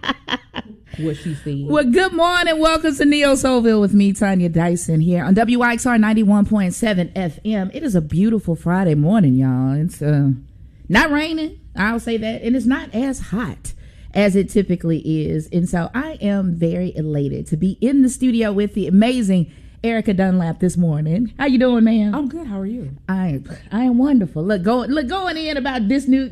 what she said. Well, good morning. Welcome to Neo Soulville with me, Tanya Dyson, here on WYXR 91.7 FM. It is a beautiful Friday morning, y'all. It's not raining, I'll say that, and it's not as hot as it typically is. And so I am very elated to be in the studio with the amazing Erica Dunlap this morning. How you doing, ma'am? I'm good. How are you? I am wonderful. Look, going in about this new,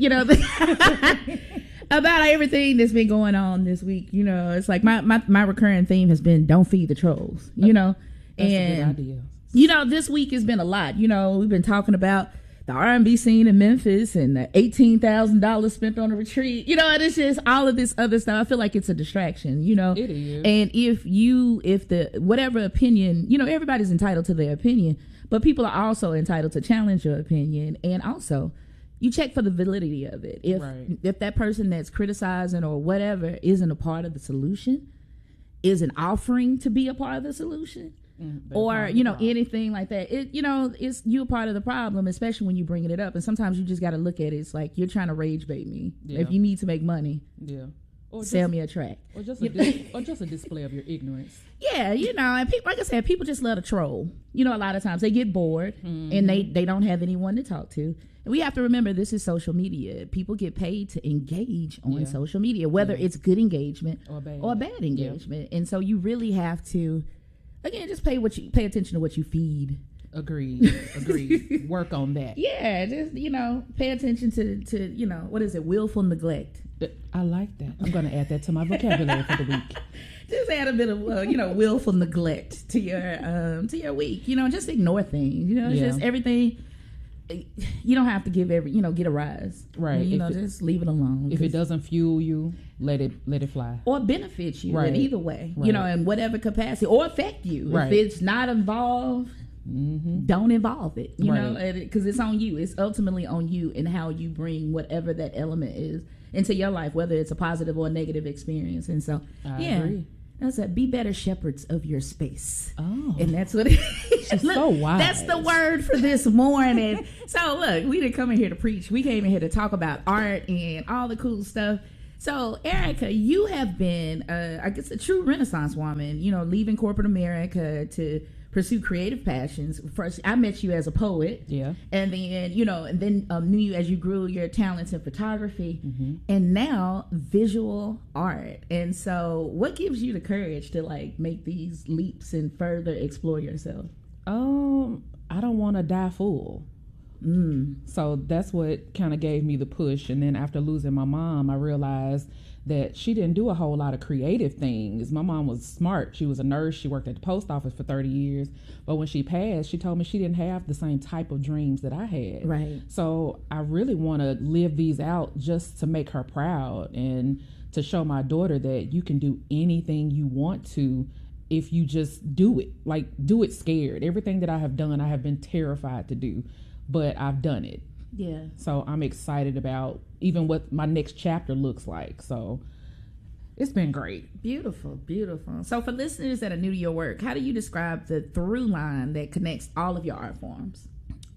about everything that's been going on this week. It's like my recurring theme has been don't feed the trolls. That's a good idea. This week has been a lot. We've been talking about the R&B scene in Memphis and the $18,000 spent on a retreat. And it's just all of this other stuff. I feel like it's a distraction. It is. And if the whatever opinion, everybody's entitled to their opinion, but people are also entitled to challenge your opinion, and also you check for the validity of it. If that person that's criticizing or whatever isn't a part of the solution, isn't offering to be a part of the solution, or anything like that, it's you a part of the problem, especially when you bringing it up. And sometimes you just got to look at it. It's like you're trying to rage bait me. If you need to make money, or sell me a track, or just a display of your ignorance. And people, like I said, people just love to troll. A lot of times they get bored and they don't have anyone to talk to. And we have to remember, this is social media. People get paid to engage on social media, whether it's good engagement or bad engagement. And so you really have to, again, just pay attention to what you feed. Agreed. Work on that. Yeah, just pay attention to what is it? Willful neglect. I like that. I'm going to add that to my vocabulary for the week. Just add a bit of willful neglect to your week. Just ignore things. It's just everything. You don't have to give get a rise. Right. Just leave it alone. If it doesn't fuel you, let it fly. Or benefit you in either way. Right. In whatever capacity, or affect you. Right. If it's not involved, don't involve it. Because it's on you. It's ultimately on you and how you bring whatever that element is into your life, whether it's a positive or a negative experience. And so, I agree. That's it. Be better shepherds of your space. Oh. And that's what it is. She's so wise. That's the word for this morning. So, look, we didn't come in here to preach. We came in here to talk about art and all the cool stuff. So, Erica, you have been, I guess, a true Renaissance woman, leaving corporate America to pursue creative passions. First, I met you as a poet. Yeah. And then, knew you as you grew your talents in photography, and now visual art. And so what gives you the courage to make these leaps and further explore yourself? I don't want to die full. So that's what kind of gave me the push. And then after losing my mom, I realized that she didn't do a whole lot of creative things. My mom was smart. She was a nurse. She worked at the post office for 30 years. But when she passed, she told me she didn't have the same type of dreams that I had. Right. So I really want to live these out just to make her proud and to show my daughter that you can do anything you want to if you just do it. Do it scared. Everything that I have done, I have been terrified to do, but I've done it. Yeah. So I'm excited about even what my next chapter looks like. So it's been great. Beautiful. So for listeners that are new to your work, how do you describe the through line that connects all of your art forms?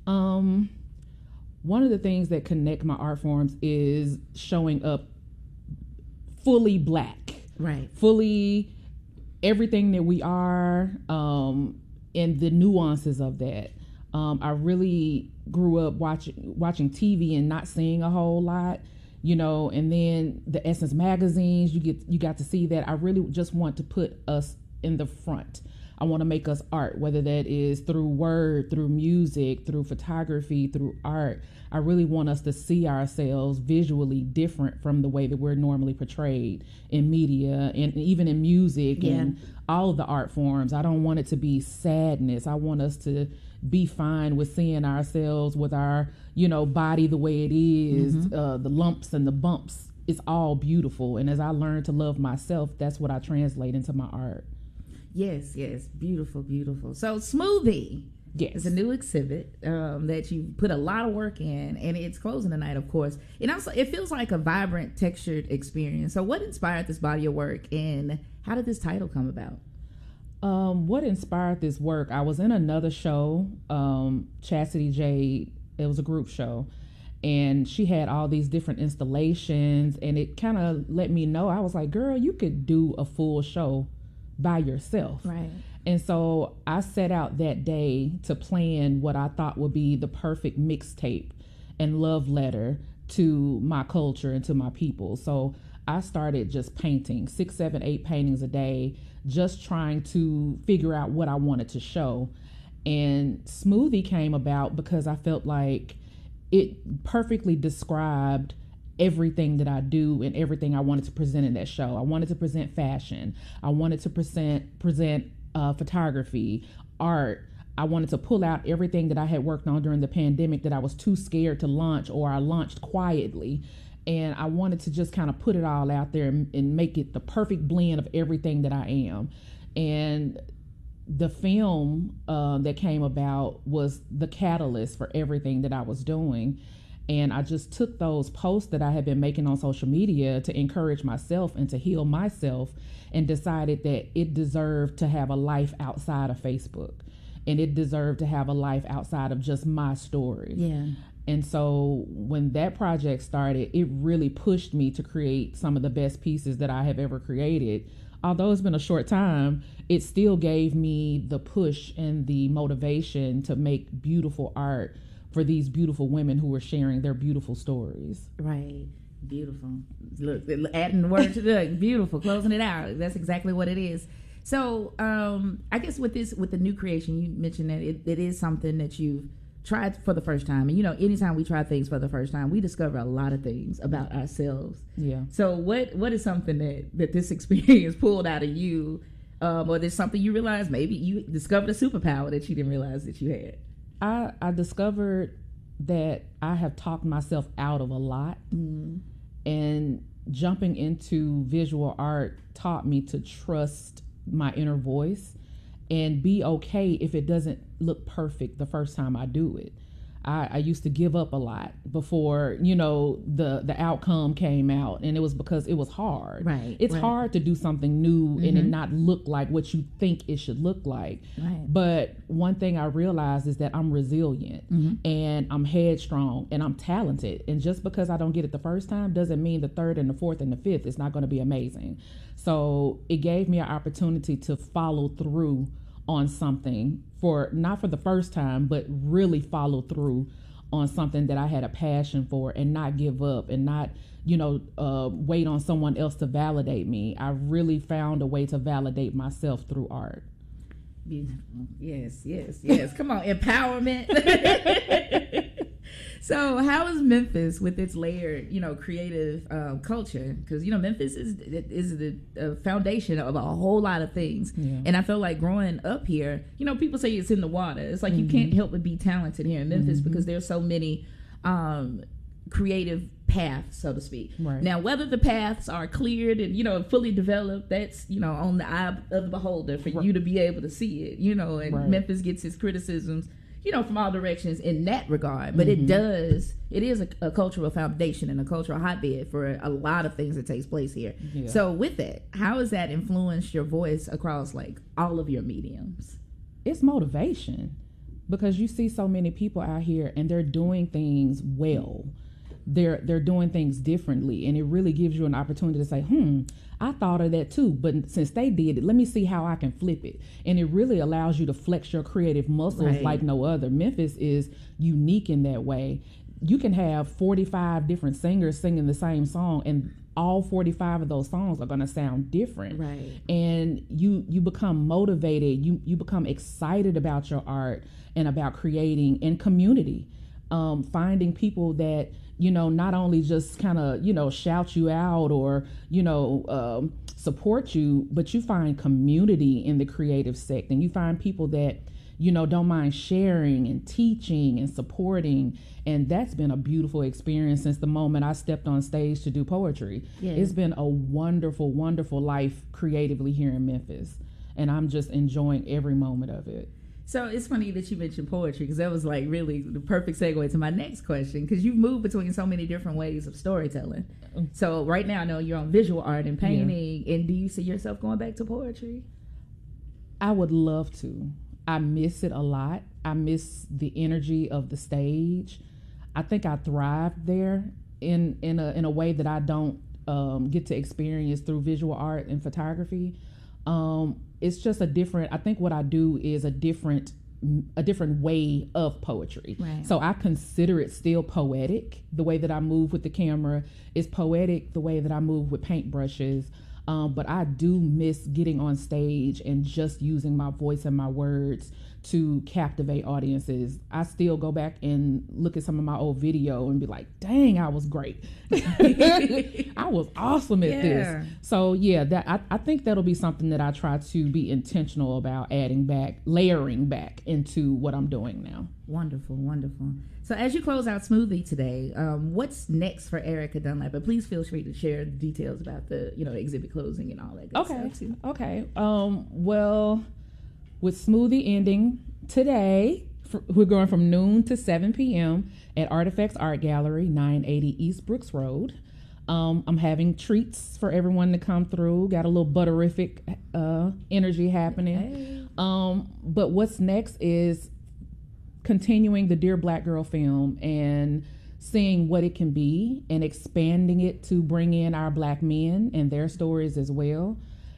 One of the things that connect my art forms is showing up fully Black. Right. Fully everything that we are, and the nuances of that. I really grew up watching TV and not seeing a whole lot, and then the Essence magazines, you got to see that. I really just want to put us in the front. I want to make us art, whether that is through word, through music, through photography, through art. I really want us to see ourselves visually different from the way that we're normally portrayed in media and even in music and all of the art forms. I don't want it to be sadness. I want us to be fine with seeing ourselves with our, body the way it is, the lumps and the bumps. It's all beautiful. And as I learn to love myself, that's what I translate into my art. Yes. Beautiful. So Smoothie is a new exhibit that you put a lot of work in, and it's closing tonight, of course. And also, it feels like a vibrant, textured experience. So what inspired this body of work, and how did this title come about? What inspired this work? I was in another show, Chastity Jade. It was a group show. and she had all these different installations, and it kind of let me know, I was like, girl, you could do a full show by yourself. Right. And so I set out that day to plan what I thought would be the perfect mixtape and love letter to my culture and to my people. So I started just painting 6, 7, 8 paintings a day, just trying to figure out what I wanted to show. And Smoothie came about because I felt like it perfectly described everything that I do and everything I wanted to present in that show. I wanted to present fashion. I wanted to present photography, art. I wanted to pull out everything that I had worked on during the pandemic that I was too scared to launch, or I launched quietly. And I wanted to just kind of put it all out there and make it the perfect blend of everything that I am. And the film that came about was the catalyst for everything that I was doing. And I just took those posts that I had been making on social media to encourage myself and to heal myself, and decided that it deserved to have a life outside of Facebook. And it deserved to have a life outside of just my story. Yeah. And so when that project started, it really pushed me to create some of the best pieces that I have ever created. Although it's been a short time, it still gave me the push and the motivation to make beautiful art for these beautiful women who are sharing their beautiful stories. Right. Beautiful. Look, adding the word to the beautiful, closing it out. That's exactly what it is. So I guess with the new creation, you mentioned that it is something that you've tried for the first time. And, anytime we try things for the first time, we discover a lot of things about ourselves. Yeah. So what is something that this experience pulled out of you? Or there's something you realized, maybe you discovered a superpower that you didn't realize that you had? I discovered that I have talked myself out of a lot. Mm. And jumping into visual art taught me to trust my inner voice and be okay if it doesn't look perfect the first time I do it. I used to give up a lot before, the outcome came out, and it was because it was hard. Right. It's hard to do something new and it not look like what you think it should look like. Right. But one thing I realized is that I'm resilient and I'm headstrong and I'm talented. And just because I don't get it the first time doesn't mean the third and the fourth and the fifth it's not going to be amazing. So it gave me an opportunity to follow through on something not for the first time, but really follow through on something that I had a passion for, and not give up and not, wait on someone else to validate me. I really found a way to validate myself through art. Beautiful. Yes. Come on, empowerment. So how is Memphis with its layered, creative culture? Because, Memphis is the foundation of a whole lot of things. Yeah. And I feel like growing up here, people say it's in the water. It's like you can't help but be talented here in Memphis because there's so many creative paths, so to speak. Right. Now, whether the paths are cleared and, fully developed, that's, on the eye of the beholder for you to be able to see it, and Memphis gets its criticisms from all directions in that regard. But it is a cultural foundation and a cultural hotbed for a lot of things that takes place here. Yeah. So with that, how has that influenced your voice across like all of your mediums? It's motivation, because you see so many people out here and they're doing things well. They're doing things differently, and it really gives you an opportunity to say, I thought of that too, but since they did it, let me see how I can flip it. And it really allows you to flex your creative muscles like no other. Memphis is unique in that way. You can have 45 different singers singing the same song, and all 45 of those songs are going to sound different. Right. And you become motivated, you become excited about your art and about creating in community. Finding people that, not only just kind of, shout you out or, support you, but you find community in the creative sector, and you find people that, don't mind sharing and teaching and supporting. And that's been a beautiful experience since the moment I stepped on stage to do poetry. Yeah. It's been a wonderful, wonderful life creatively here in Memphis, and I'm just enjoying every moment of it. So it's funny that you mentioned poetry, because that was like really the perfect segue to my next question, because you've moved between so many different ways of storytelling. So right now I know you're on visual art and painting, and do you see yourself going back to poetry? I would love to. I miss it a lot. I miss the energy of the stage. I think I thrived there in a way that I don't get to experience through visual art and photography. It's just a different, I think what I do is a different way of poetry. Right. So I consider it still poetic. The way that I move with the camera is poetic. The way that I move with paintbrushes. But I do miss getting on stage and just using my voice and my words to captivate audiences. I still go back and look at some of my old video and be like, dang, I was great. I was awesome at this. So yeah, that I think that'll be something that I try to be intentional about layering back into what I'm doing now. Wonderful, wonderful. So as you close out Smoothie today, what's next for Erica Dunlap? But please feel free to share the details about the exhibit closing and all that good stuff too. Okay. Well, with Smoothie ending today, we're going from noon to 7 p.m. at Artifacts Art Gallery, 980 East Brooks Road. I'm having treats for everyone to come through. Got a little butterific energy happening. Hey. But what's next is continuing the Dear Black Girl film and seeing what it can be and expanding it to bring in our Black men and their stories as well.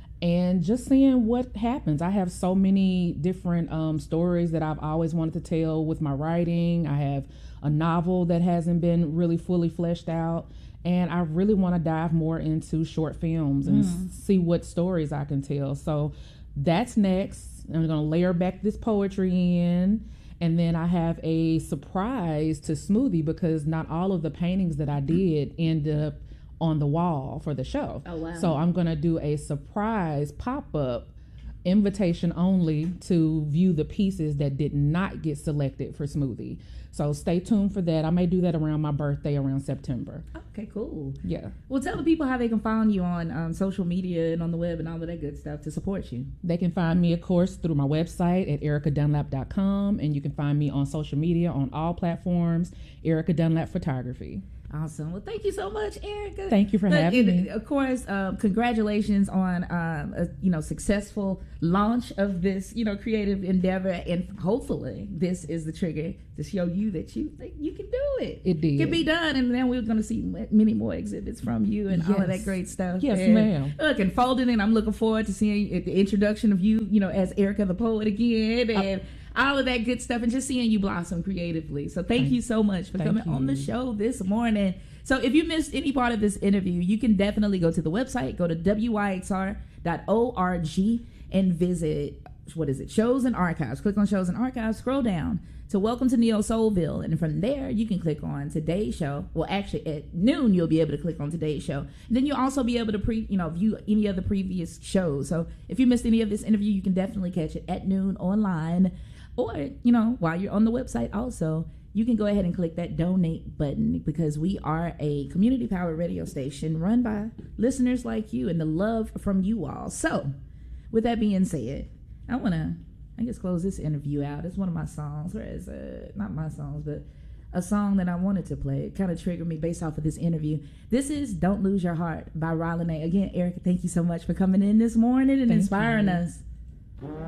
And just seeing what happens. I have so many different stories that I've always wanted to tell with my writing. I have a novel that hasn't been really fully fleshed out. And I really want to dive more into short films and see what stories I can tell. So that's next. I'm going to layer back this poetry in. And then I have a surprise to Smoothie because not all of the paintings that I did end up on the wall for the show. Oh, wow. So I'm going to do a surprise pop-up, invitation only, to view the pieces that did not get selected for Smoothie. So stay tuned for that. I may do that around my birthday, around September. Okay, cool. Yeah. Well, tell the people how they can find you on social media and on the web and all of that good stuff to support you. They can find me, of course, through my website at ericadunlap.com, and you can find me on social media on all platforms, Erica Dunlap Photography. Awesome. Well, thank you so much, Erica. Thank you for having me. Of course, congratulations on a successful launch of this creative endeavor, and hopefully this is the trigger to show you that you think you can do it. It did. It can be done, and then we're going to see many more exhibits from you and all of that great stuff. Yes, and ma'am. Look, and folding in, I'm looking forward to seeing the introduction of you, as Erica the Poet again, and all of that good stuff, and just seeing you blossom creatively. So thank you so much for coming on the show this morning. So if you missed any part of this interview, you can definitely go to the website, go to wyxr.org and visit, Shows and Archives. Click on Shows and Archives, scroll down to Welcome to Neo Soulville, and from there you can click on today's show. Well, actually at noon you'll be able to click on today's show. And then you'll also be able to view any of the previous shows. So if you missed any of this interview, you can definitely catch it at noon online. Or, while you're on the website also, you can go ahead and click that donate button, because we are a community-powered radio station run by listeners like you and the love from you all. So, with that being said, I want to, close this interview out. It's one of my songs, not my songs, but a song that I wanted to play. It kind of triggered me based off of this interview. This is Don't Lose Your Heart by Rylan A. Again, Erica, thank you so much for coming in this morning and inspiring us.